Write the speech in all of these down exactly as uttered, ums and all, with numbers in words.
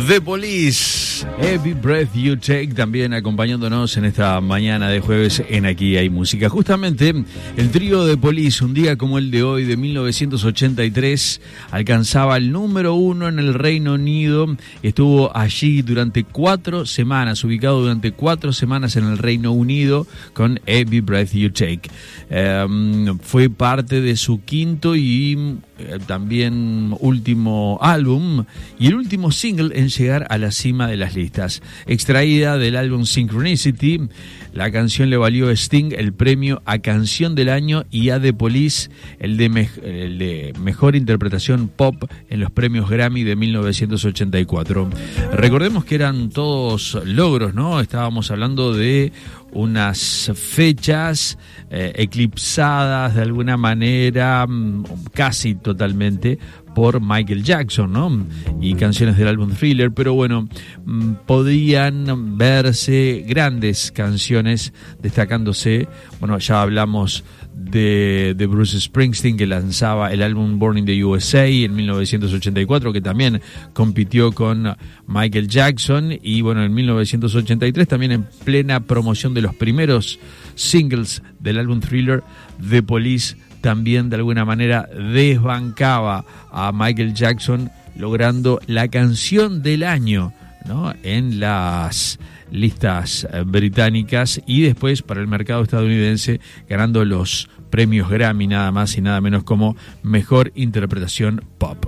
The Police, Every Breath You Take, también acompañándonos en esta mañana de jueves en Aquí Hay Música. Justamente el trío The Police, un día como el de hoy de mil novecientos ochenta y tres, alcanzaba el número uno en el Reino Unido. Estuvo allí durante cuatro semanas, ubicado durante cuatro semanas en el Reino Unido con Every Breath You Take. Um, fue parte de su quinto y eh, también último álbum y el último single en llegar a la cima de las listas. Extraída del álbum Synchronicity, la canción le valió a Sting el premio a Canción del Año y a The Police el de, me- el de Mejor Interpretación Pop en los premios Grammy de mil novecientos ochenta y cuatro. Recordemos que eran todos logros, ¿no? Estábamos hablando de unas fechas eh, eclipsadas de alguna manera, casi totalmente, por Michael Jackson, ¿no? Y canciones del álbum Thriller, pero bueno, podían verse grandes canciones destacándose. Bueno, ya hablamos de, de Bruce Springsteen, que lanzaba el álbum Born in the U S A en mil novecientos ochenta y cuatro, que también compitió con Michael Jackson, y bueno, en mil novecientos ochenta y tres, también en plena promoción de los primeros singles del álbum Thriller, The Police también de alguna manera desbancaba a Michael Jackson, logrando la canción del año, ¿no?, en las listas británicas, y después para el mercado estadounidense ganando los premios Grammy, nada más y nada menos, como Mejor Interpretación Pop.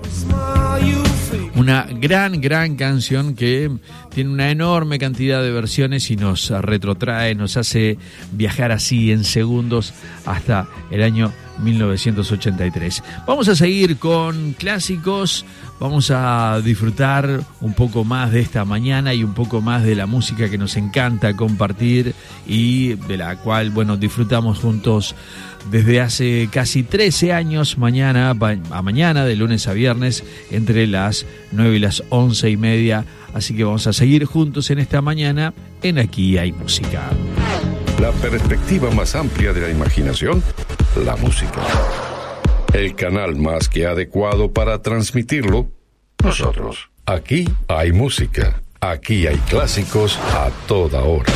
Una gran, gran canción que tiene una enorme cantidad de versiones y nos retrotrae, nos hace viajar así en segundos hasta el año mil novecientos ochenta y tres. Vamos a seguir con clásicos, vamos a disfrutar un poco más de esta mañana y un poco más de la música que nos encanta compartir y de la cual, bueno, disfrutamos juntos desde hace casi trece años, mañana a mañana, de lunes a viernes, entre las nueve y las once y media. Así que vamos a seguir juntos en esta mañana en Aquí Hay Música. La perspectiva más amplia de la imaginación, la música. El canal más que adecuado para transmitirlo, nosotros. Aquí hay música. Aquí hay clásicos a toda hora.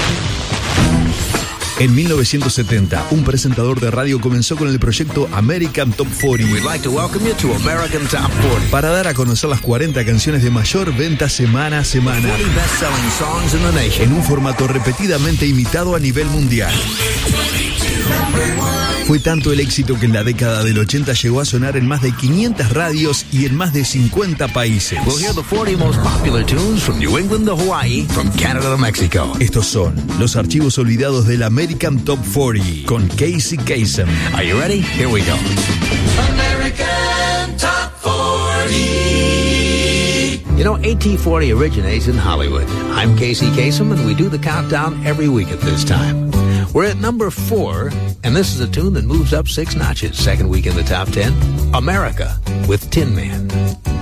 En mil novecientos setenta, un presentador de radio comenzó con el proyecto American Top cuarenta. We'd like to welcome you to American Top cuarenta. Para dar a conocer las cuarenta canciones de mayor venta semana a semana. cuarenta best-selling songs in the nation. En un formato repetidamente imitado a nivel mundial. Fue tanto el éxito que en la década del ochenta llegó a sonar en más de quinientas radios y en más de cincuenta países. We'll hear the forty most popular tunes from New England to Hawaii, from Canada to Mexico. Estos son los archivos olvidados del American Top cuarenta con Casey Kasem. Are you ready? Here we go. American Top cuarenta. You know, A T forty originates in Hollywood. I'm Casey Kasem, and we do the countdown every week at this time. We're at number four, and this is a tune that moves up six notches. Second week in the top ten, America with Tin Man.